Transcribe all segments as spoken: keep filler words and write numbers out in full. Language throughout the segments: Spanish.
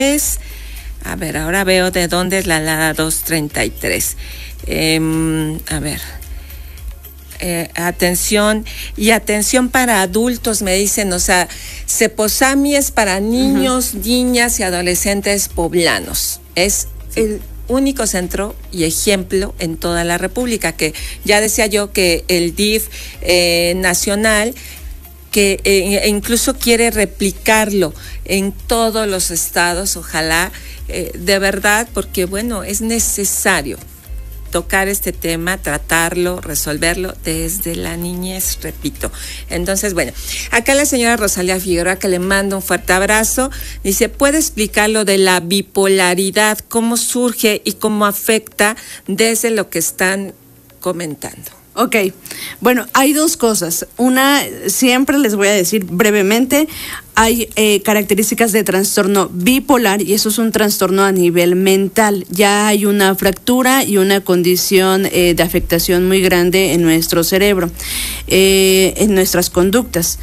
es, a ver, ahora veo de dónde es la Lada doscientos treinta y tres. Eh, a ver. Eh, atención y atención para adultos, me dicen, o sea, Ceposami es para niños, uh-huh. niñas y adolescentes poblanos. Es el único centro y ejemplo en toda la República, que ya decía yo que el D I F eh, nacional que eh, incluso quiere replicarlo en todos los estados, ojalá, eh, de verdad, porque bueno, es necesario tocar este tema, tratarlo, resolverlo desde la niñez, repito. Entonces, bueno, acá la señora Rosalía Figueroa, que le mando un fuerte abrazo, dice, ¿puede explicar lo de la bipolaridad, cómo surge y cómo afecta desde lo que están comentando? Ok, bueno, hay dos cosas. Una, siempre les voy a decir brevemente, hay eh, características de trastorno bipolar y eso es un trastorno a nivel mental. Ya hay una fractura y una condición eh, de afectación muy grande en nuestro cerebro, eh, en nuestras conductas.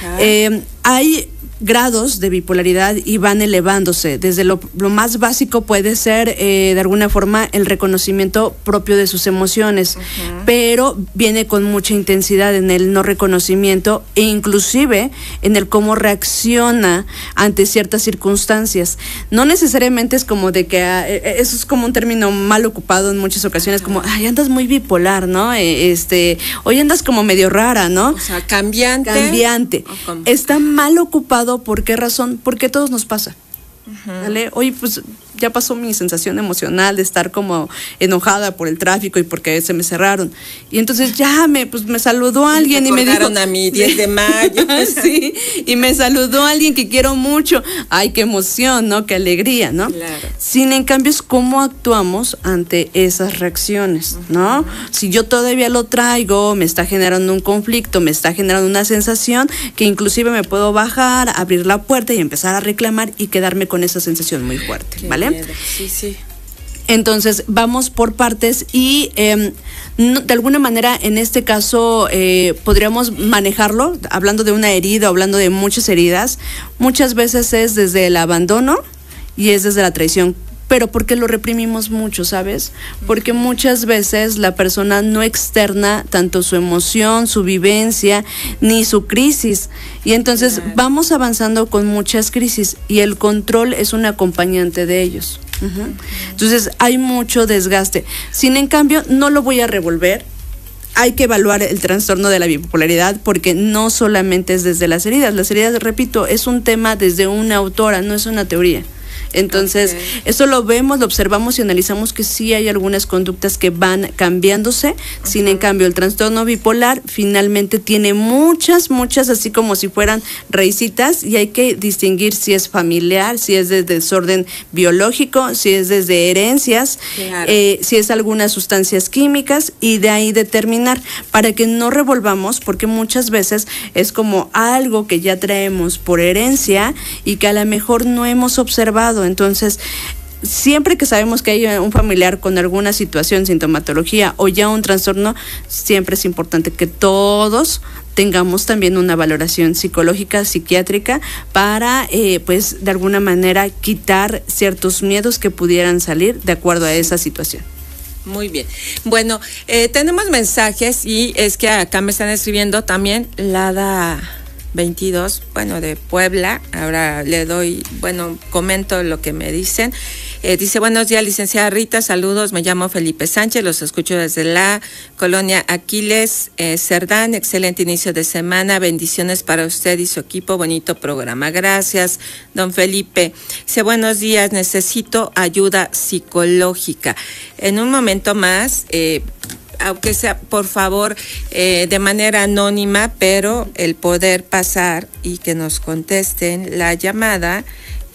Eh, hay grados de bipolaridad y van elevándose. Desde lo, lo más básico puede ser eh, de alguna forma el reconocimiento propio de sus emociones, uh-huh. pero viene con mucha intensidad en el no reconocimiento e inclusive en el cómo reacciona ante ciertas circunstancias. No necesariamente es como de que, eh, eso es como un término mal ocupado en muchas ocasiones, uh-huh. como, ay, andas muy bipolar, ¿no? Eh, este, hoy andas como medio rara, ¿no? O sea, cambiante. Cambiante. Oh, está mal ocupado. ¿Por qué razón? Porque a todos nos pasa. Uh-huh. ¿Vale? Oye, pues ya pasó mi sensación emocional de estar como enojada por el tráfico y porque se me cerraron. Y entonces ya me, pues me saludó alguien y me, y me dijo... a mí diez de mayo. Sí, y me saludó alguien que quiero mucho. Ay, qué emoción, ¿no? Qué alegría, ¿no? Claro. Sin en cambio es cómo actuamos ante esas reacciones, ¿no? Uh-huh. Si yo todavía lo traigo, me está generando un conflicto, me está generando una sensación que inclusive me puedo bajar, abrir la puerta y empezar a reclamar y quedarme con esa sensación muy fuerte, qué ¿vale? Miedo. Sí, sí. Entonces vamos por partes y eh, no, de alguna manera en este caso eh, podríamos manejarlo, hablando de una herida, hablando de muchas heridas, muchas veces es desde el abandono y es desde la traición. Pero porque lo reprimimos mucho, ¿sabes? Porque muchas veces la persona no externa tanto su emoción, su vivencia, ni su crisis. Y entonces vamos avanzando con muchas crisis y el control es un acompañante de ellos. Uh-huh. Entonces hay mucho desgaste. Sin en cambio, no lo voy a revolver. Hay que evaluar el trastorno de la bipolaridad porque no solamente es desde las heridas. Las heridas, repito, es un tema desde una autora, no es una teoría. Entonces, okay. eso lo vemos, lo observamos y analizamos que sí hay algunas conductas que van cambiándose. Uh-huh. Sin en cambio, el trastorno bipolar finalmente tiene muchas, muchas, así como si fueran raicitas, y hay que distinguir si es familiar, si es de desorden biológico, si es desde herencias, claro. eh, si es algunas sustancias químicas, y de ahí determinar, para que no revolvamos, porque muchas veces es como algo que ya traemos por herencia y que a lo mejor no hemos observado. Entonces, siempre que sabemos que hay un familiar con alguna situación, sintomatología o ya un trastorno, siempre es importante que todos tengamos también una valoración psicológica, psiquiátrica, para, eh, pues, de alguna manera quitar ciertos miedos que pudieran salir de acuerdo a esa situación. Muy bien. Bueno, eh, tenemos mensajes y es que acá me están escribiendo también Lada veintidós, bueno, de Puebla. Ahora le doy, bueno, comento lo que me dicen. Eh, dice, buenos días, licenciada Rita, saludos, me llamo Felipe Sánchez, los escucho desde la colonia Aquiles eh, Cerdán, excelente inicio de semana, bendiciones para usted y su equipo, bonito programa. Gracias, don Felipe. Dice, buenos días, necesito ayuda psicológica. En un momento más, eh, aunque sea, por favor, eh, de manera anónima, pero el poder pasar y que nos contesten la llamada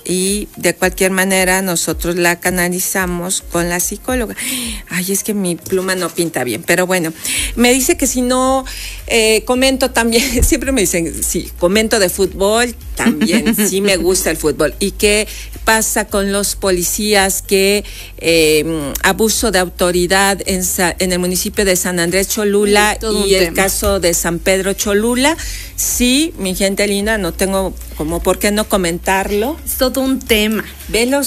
y de cualquier manera nosotros la canalizamos con la psicóloga. Ay, es que mi pluma no pinta bien, pero bueno, me dice que si no eh, comento también, siempre me dicen, sí, comento de fútbol, también, sí me gusta el fútbol, y que pasa con los policías que eh, abuso de autoridad en, Sa- en el municipio de San Andrés Cholula sí, y el tema. caso de San Pedro Cholula. Sí, mi gente linda, no tengo como por qué no comentarlo. Es todo un tema. Ve los